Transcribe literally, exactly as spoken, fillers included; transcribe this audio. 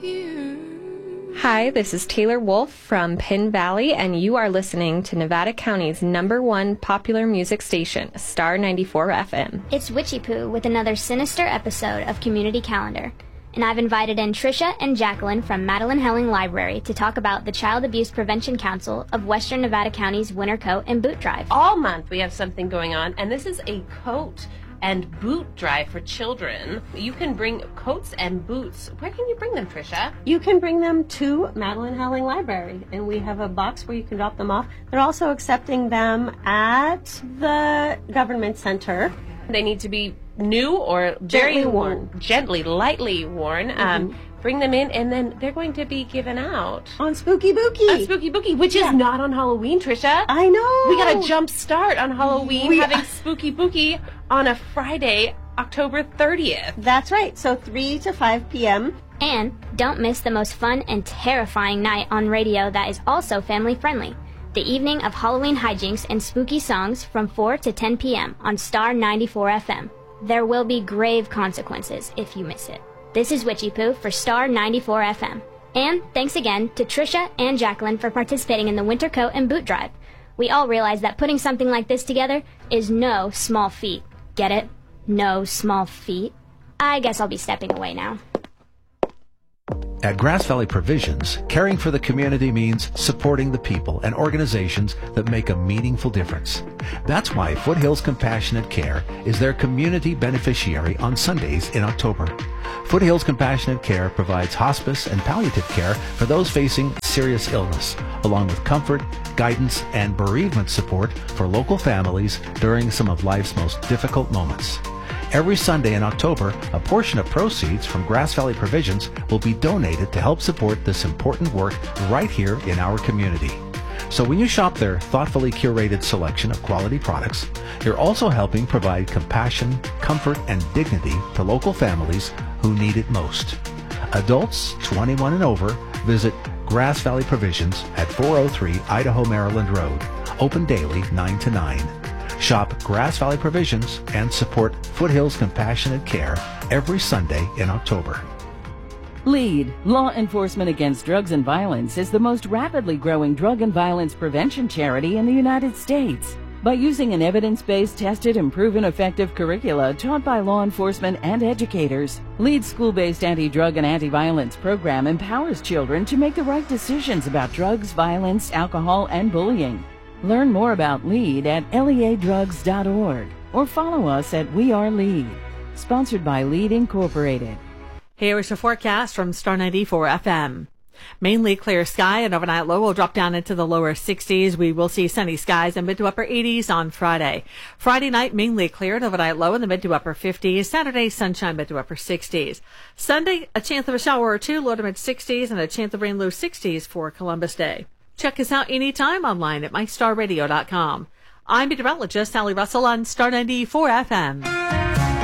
you. Hi, this is Taylor Wolf from Pin Valley, and you are listening to Nevada County's number one popular music station, Star ninety-four F M. It's Witchy Poo with another sinister episode of Community Calendar. And I've invited in Trisha and Jacqueline from Madeline Helling Library to talk about the Child Abuse Prevention Council of Western Nevada County's Winter Coat and Boot Drive. All month we have something going on, and this is a coat and boot drive for children. You can bring coats and boots. Where can you bring them, Trisha? You can bring them to Madeline Helling Library, and we have a box where you can drop them off. They're also accepting them at the government center. They need to be new or Gently very worn. Gently, lightly worn. Mm-hmm. Um, bring them in, and then they're going to be given out On Spooky Bookie. on Spooky Bookie, which Yeah. is not on Halloween, Trisha. I know. We got a jump start on Halloween, We- having Spooky Bookie on a Friday, October thirtieth. That's right. So three to five p.m. And don't miss the most fun and terrifying night on radio that is also family friendly. The evening of Halloween hijinks and spooky songs from four to ten p.m. on Star ninety-four F M. There will be grave consequences if you miss it. This is Witchy Poo for Star ninety-four F M. And thanks again to Trisha and Jacqueline for participating in the Winter Coat and Boot Drive. We all realize that putting something like this together is no small feat. Get it? No small feat. I guess I'll be stepping away now. At Grass Valley Provisions, caring for the community means supporting the people and organizations that make a meaningful difference. That's why Foothills Compassionate Care is their community beneficiary on Sundays in October. Foothills Compassionate Care provides hospice and palliative care for those facing serious illness, along with comfort, guidance, and bereavement support for local families during some of life's most difficult moments. Every Sunday in October, a portion of proceeds from Grass Valley Provisions will be donated to help support this important work right here in our community. So when you shop their thoughtfully curated selection of quality products, you're also helping provide compassion, comfort, and dignity to local families who need it most. Adults twenty-one and over, visit Grass Valley Provisions at four oh three Idaho Maryland Road, open daily nine to nine. Shop Grass Valley Provisions and support Foothills Compassionate Care every Sunday in October. LEAD, Law Enforcement Against Drugs and Violence, is the most rapidly growing drug and violence prevention charity in the United States. By using an evidence-based, tested, and proven effective curricula taught by law enforcement and educators, LEAD's school-based anti-drug and anti-violence program empowers children to make the right decisions about drugs, violence, alcohol, and bullying. Learn more about LEAD at lea drugs dot org or follow us at We Are LEAD. Sponsored by LEAD Incorporated. Here is your forecast from Star ninety-four F M. Mainly clear sky, and overnight low will drop down into the lower sixties. We will see sunny skies and mid to upper eighties on Friday. Friday night, mainly clear, and overnight low in the mid to upper fifties. Saturday, sunshine, mid to upper sixties. Sunday, a chance of a shower or two, low to mid sixties, and a chance of rain, low sixties for Columbus Day. Check us out anytime online at my star radio dot com. I'm meteorologist Sally Russell on Star ninety-four F M.